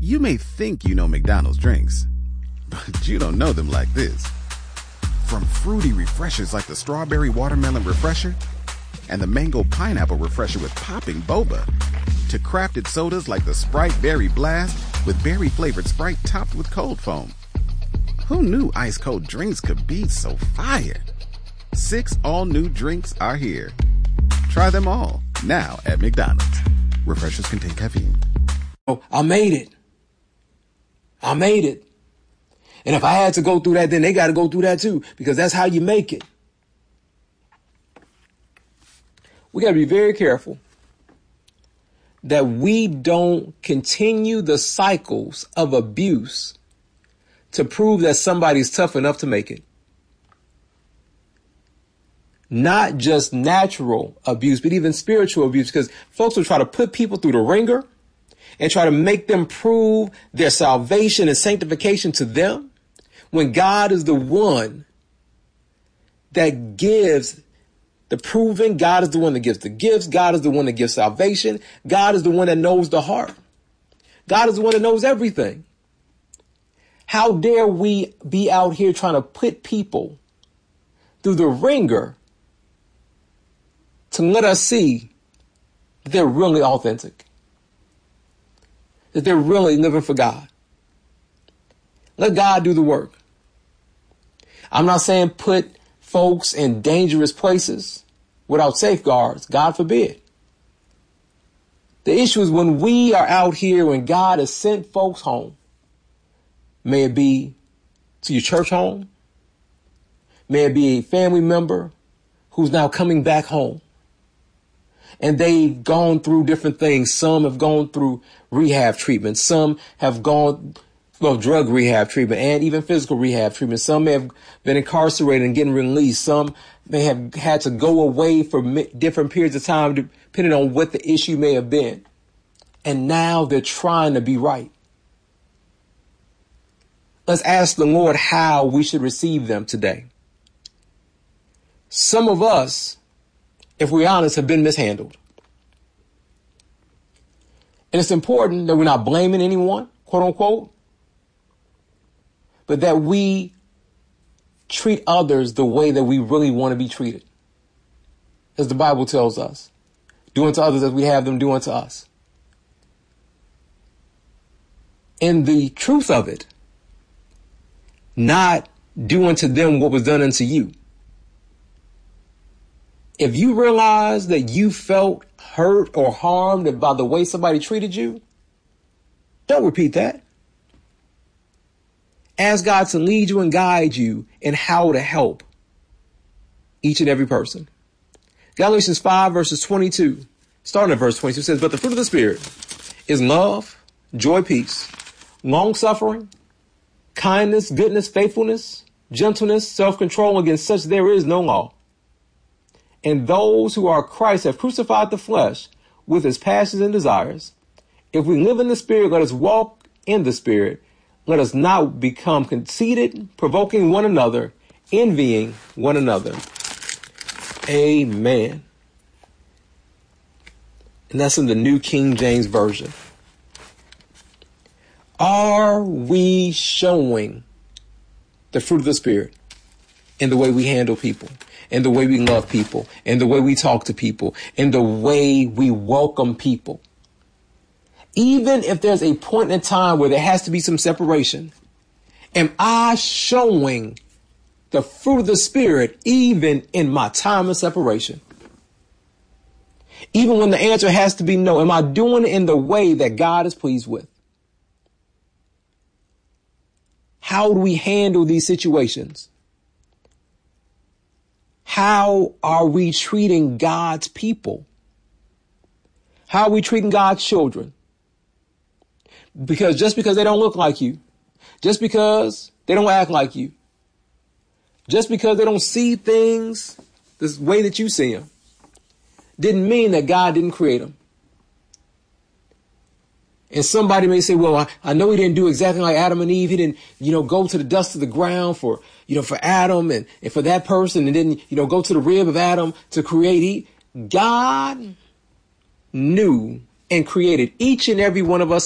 You may think you know McDonald's drinks, but you don't know them like this. From fruity refreshers like the Strawberry Watermelon Refresher and the Mango Pineapple Refresher with popping boba, to crafted sodas like the Sprite Berry Blast with berry-flavored Sprite topped with cold foam. Who knew ice-cold drinks could be so fire? 6 all-new drinks are here. Try them all, now at McDonald's. Refreshers contain caffeine. I made it. And if I had to go through that, then they got to go through that too, because that's how you make it. We got to be very careful that we don't continue the cycles of abuse to prove that somebody's tough enough to make it. Not just natural abuse, but even spiritual abuse, because folks will try to put people through the ringer and try to make them prove their salvation and sanctification to them, when God is the one that gives the proving. God is the one that gives the gifts. God is the one that gives salvation. God is the one that knows the heart. God is the one that knows everything. How dare we be out here trying to put people through the ringer to let us see that they're really authentic, that they're really living for God. Let God do the work. I'm not saying put folks in dangerous places without safeguards. God forbid. The issue is when we are out here, when God has sent folks home, may it be to your church home, may it be a family member who's now coming back home, and they've gone through different things. Some have gone through rehab treatment. Some have gone drug rehab treatment and even physical rehab treatment. Some may have been incarcerated and getting released. Some may have had to go away for different periods of time, depending on what the issue may have been. And now they're trying to be right. Let's ask the Lord how we should receive them today. Some of us, if we're honest, have been mishandled. And it's important that we're not blaming anyone, quote unquote, but that we treat others the way that we really want to be treated. As the Bible tells us, do unto others as we have them do unto us. And the truth of it, not do unto them what was done unto you. If you realize that you felt hurt or harmed by the way somebody treated you, don't repeat that. Ask God to lead you and guide you in how to help each and every person. Galatians 5 verses 22, starting at verse 22, says, but the fruit of the Spirit is love, joy, peace, long-suffering, kindness, goodness, faithfulness, gentleness, self-control. Against such there is no law. And those who are Christ have crucified the flesh with its passions and desires. If we live in the Spirit, let us walk in the Spirit. Let us not become conceited, provoking one another, envying one another. Amen. And that's in the New King James Version. Are we showing the fruit of the Spirit in the way we handle people, in the way we love people, in the way we talk to people, in the way we welcome people? Even if there's a point in time where there has to be some separation, am I showing the fruit of the Spirit even in my time of separation? Even when the answer has to be no, am I doing it in the way that God is pleased with? How do we handle these situations? How are we treating God's people? How are we treating God's children? Because just because they don't look like you, just because they don't act like you, just because they don't see things the way that you see them, didn't mean that God didn't create them. And somebody may say, well, I know he didn't do exactly like Adam and Eve. He didn't, go to the dust of the ground for Adam and for that person, and then, go to the rib of Adam to create. God knew and created each and every one of us